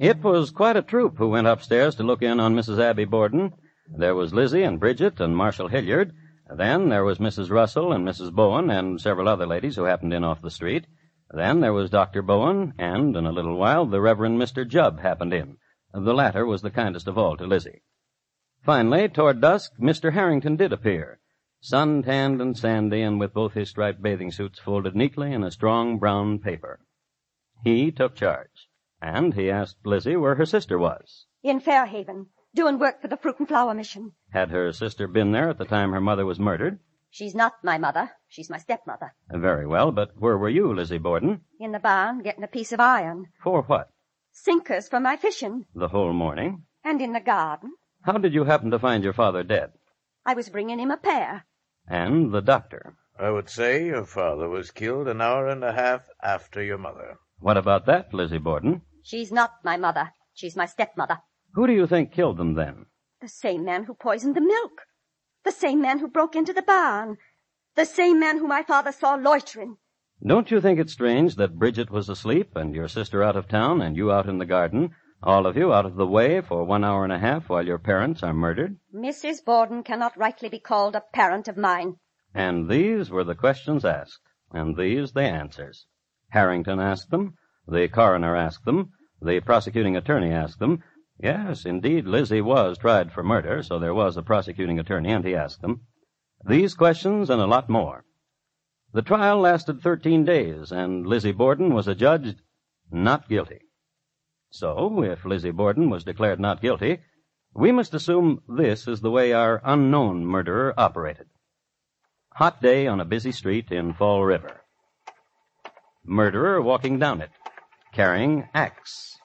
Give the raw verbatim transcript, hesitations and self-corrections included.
It was quite a troop who went upstairs to look in on Missus Abby Borden. There was Lizzie and Bridget and Marshall Hilliard. Then there was Missus Russell and Missus Bowen and several other ladies who happened in off the street. Then there was Doctor Bowen, and in a little while the Reverend Mister Jubb happened in. The latter was the kindest of all to Lizzie. Finally, toward dusk, Mister Harrington did appear, sun-tanned and sandy and with both his striped bathing suits folded neatly in a strong brown paper. He took charge, and he asked Lizzie where her sister was. In Fairhaven, doing work for the Fruit and Flower Mission. Had her sister been there at the time her mother was murdered? She's not my mother. She's my stepmother. Very well, but where were you, Lizzie Borden? In the barn, getting a piece of iron. For what? Sinkers for my fishing. The whole morning? And in the garden. How did you happen to find your father dead? I was bringing him a pear. And the doctor? I would say your father was killed an hour and a half after your mother. What about that, Lizzie Borden? She's not my mother. She's my stepmother. Who do you think killed them then? The same man who poisoned the milk. The same man who broke into the barn. The same man who my father saw loitering. Don't you think it strange that Bridget was asleep and your sister out of town and you out in the garden, all of you out of the way for one hour and a half while your parents are murdered? Missus Borden cannot rightly be called a parent of mine. And these were the questions asked, and these the answers. Harrington asked them, the coroner asked them, the prosecuting attorney asked them. Yes, indeed, Lizzie was tried for murder, so there was a prosecuting attorney, and he asked them. These questions and a lot more. The trial lasted thirteen days, and Lizzie Borden was adjudged not guilty. So, if Lizzie Borden was declared not guilty, we must assume this is the way our unknown murderer operated. Hot day on a busy street in Fall River. Murderer walking down it, carrying axe.